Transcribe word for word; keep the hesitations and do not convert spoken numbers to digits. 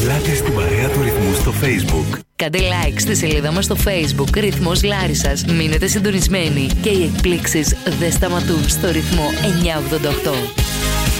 Ελάτε στην παρέα του Ρυθμού στο Facebook. Κάντε like στη σελίδα μας στο Facebook Ρυθμός Λάρισσας. Μείνετε συντονισμένοι και οι εκπλήξεις δεν σταματούν στο Ρυθμό εννιακόσια ογδόντα οκτώ.